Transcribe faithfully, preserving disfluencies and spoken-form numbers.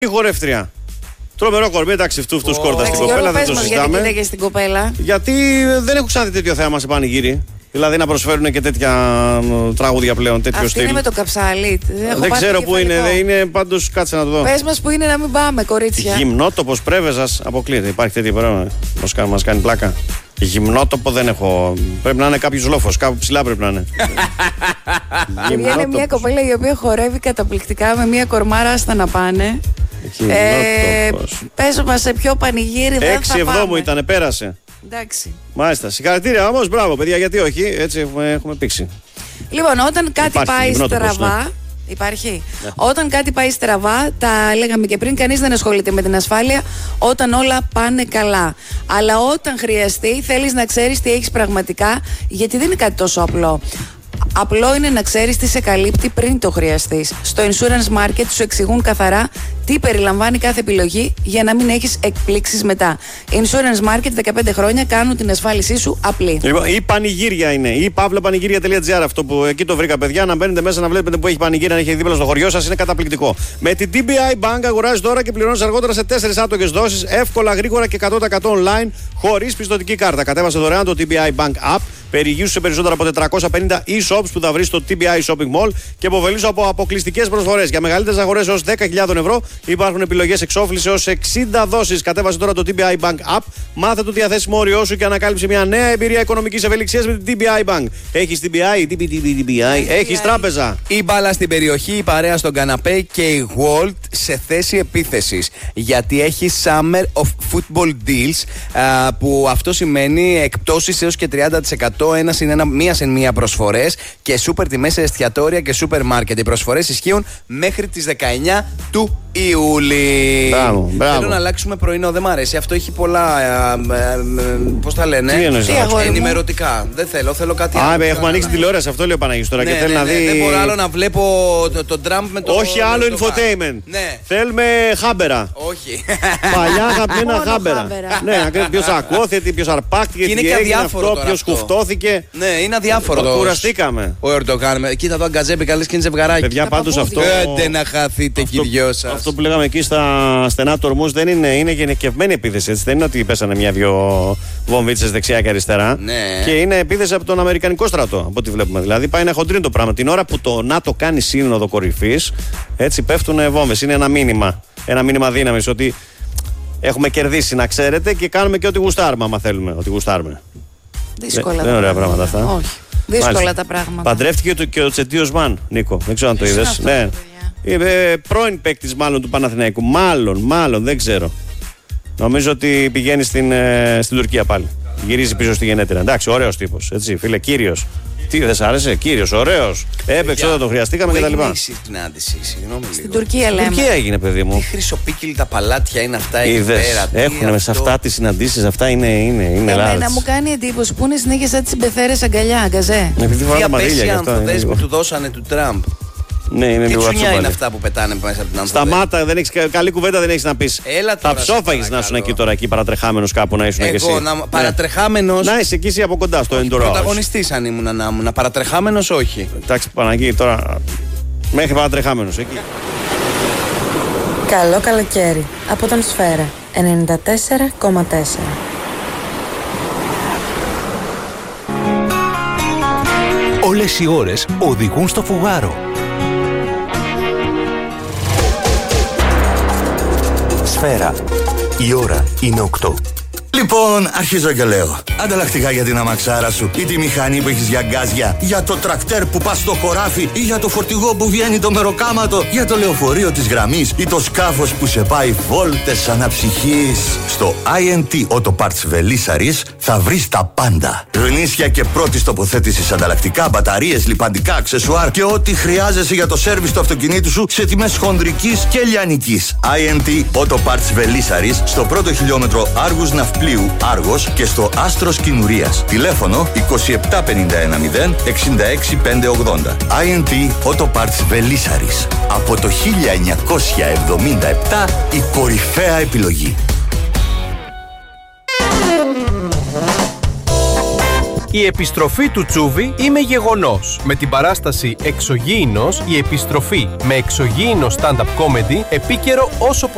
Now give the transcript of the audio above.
Η χορεύτρια. Τρομερό κορμί, εντάξει, φτού φτού σκόρτα στην κοπέλα, δεν το συζητάμε. Γιατί κοίταγε στην κοπέλα. Γιατί δεν έχω ξαναδεί τέτοιο θέμα σε πανηγύρι. Δηλαδή να προσφέρουν και τέτοια τραγούδια πλέον, τέτοιο Αυτή στυλ. Είναι με το καψάλι. Δεν ξέρω πού είναι, δεν είναι πάντως, κάτσε να το δω. Πες μας που είναι να μην πάμε, κορίτσια. Γυμνότοπος Πρέβεζας, αποκλείεται. Υπάρχει τέτοιο πράγμα. Μας κάνει πλάκα. Γυμνότοπο δεν έχω. Πρέπει να είναι κάποιος λόφος, κάπου ψηλά πρέπει να είναι. Είναι μια κοπέλα η οποία χορεύει καταπληκτικά με μια κορμάρα άστα να πάνε. Ε, πες μας σε ποιο πανηγύρι δεν θα πάμε. έξι εβδόμου ήτανε, πέρασε. Εντάξει. Μάλιστα. Συγχαρητήρια όμως, μπράβο παιδιά, γιατί όχι, έτσι έχουμε, έχουμε πήξει. Λοιπόν, όταν κάτι υπάρχει, πάει στραβά. Ναι. Υπάρχει. Ναι. Όταν κάτι πάει στραβά, τα λέγαμε και πριν, κανείς δεν ασχολείται με την ασφάλεια όταν όλα πάνε καλά. Αλλά όταν χρειαστεί, θέλεις να ξέρεις τι έχεις πραγματικά, γιατί δεν είναι κάτι τόσο απλό. Απλό είναι να ξέρεις τι σε καλύπτει πριν το χρειαστείς. Στο Insurance Market σου εξηγούν καθαρά τι περιλαμβάνει κάθε επιλογή για να μην έχεις εκπλήξεις μετά. Insurance Market δεκαπέντε χρόνια κάνουν την ασφάλισή σου απλή. Λοιπόν, η πανηγύρια είναι. Η παύλα πανηγύρια τελεία τζι άρ. Αυτό που εκεί το βρήκα, παιδιά. Να μπαίνετε μέσα να βλέπετε που έχει πανηγύρια, να έχει δίπλα στο χωριό σας. Είναι καταπληκτικό. Με την τι μπι άι Bank αγοράζεις τώρα και πληρώνεις αργότερα σε τέσσερις άτοκες δόσεις. Εύκολα, γρήγορα και εκατό τοις εκατό online χωρίς πιστωτική κάρτα. Κατέβασε δωρεάν το τι μπι άι Bank App. Περιηγήσου σε περισσότερα από τετρακόσια πενήντα e-shops που θα βρεις στο τι μπι άι Shopping Mall και υποφελήσου από αποκλειστικές προσφορές. Για μεγαλύτερες αγορές έως δέκα χιλιάδες ευρώ υπάρχουν επιλογές εξόφλησης έως εξήντα δόσεις. Κατέβασε τώρα το τι μπι άι Bank App, μάθε το διαθέσιμο όριό σου και ανακάλυψε μια νέα εμπειρία οικονομικής ευελιξίας με την τι μπι άι Bank. Έχεις τι μπι άι, τι μπι άι, έχεις τράπεζα. Η μπάλα στην περιοχή, η παρέα στον καναπέ και η Walt σε θέση επίθεσης. Γιατί έχει Summer of Football Deals, α, που αυτό σημαίνει εκπτώσεις έως και τριάντα τοις εκατό. Ένα είναι ένα, μία σε μία προσφορές και σούπερ τιμές σε εστιατόρια και σούπερ μάρκετ. Οι προσφορές ισχύουν μέχρι τις δεκαεννιά του Ιούλη. Μπράβο, μπράβο. Θέλω να αλλάξουμε πρωινό, δεν μ' αρέσει. Αυτό έχει πολλά. Πώς τα λένε, τι εννοείς, ενημερωτικά. Δεν θέλω, θέλω κάτι άλλο. Α, άλλο. έχουμε ανοίξει τηλεόραση, αυτό λέει ο Παναγιώτης τώρα. Ναι, και θέλει ναι, να ναι, δει. Δεν μπορώ άλλο να βλέπω τον το Τραμπ με το. Όχι άλλο infotainment. Ναι. Θέλουμε χάμπερα. Όχι. Παλιά αγαπημένα χάμπερα. Ναι, ποιος ακόθηκε, ποιος αρπάχτηκε, τι έγινε αυτό, ποιος κουφτώθηκε. Ναι, είναι αδιάφορο. Κουραστήκαμε. Ο Ερντογάν. Κοίτα εδώ αγκαζέπι, καλές και είναι ζευγαράκι. Παιδιά, πάντως αυτό. Άντε να χαθείτε κι οι δυο σας. Αυτό που λέγαμε εκεί στα στενά του ορμούς δεν είναι, είναι γενικευμένη επίθεση. Έτσι. Δεν είναι ότι πέσανε μια-δυο βομβίτσες δεξιά και αριστερά. Ναι. Και είναι επίθεση από τον Αμερικανικό στρατό, από ό,τι βλέπουμε. Δηλαδή πάει να χοντρίνει το πράγμα. Την ώρα που το ΝΑΤΟ κάνει σύνοδο κορυφής, έτσι πέφτουν βόμβες. Είναι ένα μήνυμα. Ένα μήνυμα δύναμης ότι έχουμε κερδίσει, να ξέρετε, και κάνουμε και ό,τι γουστάρουμε, άμα θέλουμε. Ό,τι γουστάρουμε. Δύσκολα. Δεν είναι ωραία πράγματα αυτά. Όχι. Δύσκολα Μάλιστα. τα πράγματα. Παντρεύτηκε το, και ο Τσετίος Μαν, Νίκο. Δεν ξέρω αν το είδες. Ναι. Ε, πρώην παίκτης μάλλον του Παναθηναϊκού. Μάλλον, μάλλον, δεν ξέρω. Νομίζω ότι πηγαίνει στην, ε, στην Τουρκία πάλι. Γυρίζει πίσω στη γενέτειρα. Εντάξει, ωραίος τύπος. Έτσι, φίλε, κύριος. Τι δεν σ' άρεσε, κύριος, ωραίος. Έπαιξε όταν τον χρειαστήκαμε κτλ. Πού συνάντηση, συγγνώμη λίγο. Στην Τουρκία λέμε. Στην Τουρκία έγινε, παιδί μου. Τι χρυσοπίκυλη τα παλάτια είναι αυτά εκεί πέρα. Έχουν σε αυτά τις συναντήσεις, αυτά είναι, είναι, είναι λάθος. Εμένα μου κάνει εντύπωση που είναι συνέχεια σαν τις συμπεθέρες αγκαλιά, αγκαζέ. Επειδή φορά τα μαρίλια γι' αυτό. Ανθοδές που του δώσανε του Τραμπ. Ναι, είναι τι λίγο τσουνιά είναι αυτά που πετάνε μέσα από την Ανθοδέ. Σταμάτα, δεν έχεις, καλή κουβέντα δεν έχεις να πεις. Έλα τώρα. Θα ψόφαγες να ήσουν εκεί τώρα, εκεί παρατρεχάμενος κάπου να ήσουν εγώ, και εσύ. Να, ναι. Παρατρεχάμενος. Να είσαι εκεί εσύ από κοντά στο Entourage. Πρωταγωνιστής αν ήμουν να ήμουν. Παρατρεχάμενος όχι. Εντάξει, Παναγί, τώρα. Μέχρι παρατρεχάμενος εκεί. Καλό καλοκαίρι από τον Σφαίρα ενενήντα τέσσερα κόμμα τέσσερα. Όλες οι ώρες οδηγούν στο φουγάρο. Σφαίρα. Η ώρα είναι οκτώ. Λοιπόν, αρχίζω και λέω. Ανταλλακτικά για την αμαξάρα σου ή τη μηχανή που έχεις για γκάζια, για το τρακτέρ που πας στο χωράφι ή για το φορτηγό που βγαίνει το μεροκάματο, για το λεωφορείο της γραμμής ή το σκάφος που σε πάει βόλτες αναψυχής. Στο άι εν τι Auto Parts Βελίσσαρης θα βρεις τα πάντα. Γνήσια και πρώτης τοποθέτησης ανταλλακτικά, μπαταρίες, λιπαντικά, αξεσουάρ και ό,τι χρειάζεσαι για το σέρβις του αυτοκινήτου σου σε τιμές χονδρικής και λιανικής. άι εν τι Auto Parts Βελίσσαρης στο πρώτο χιλιόμετρο Άργους Ναυπλίου Άργος και στο Άστρος Κινουρίας. Τηλέφωνο είκοσι επτά πενήντα ένα μηδέν εξήντα έξι πεντακόσια ογδόντα. άι εν τι Auto Parts Βελίσσαρης. Από το χίλια εννιακόσια εβδομήντα επτά η κορυφαία επιλογή. Η επιστροφή του Τσούβι είναι γεγονός. Με την παράσταση Εξωγήινος, η επιστροφή με εξωγήινο stand-up comedy, επίκαιρο όσο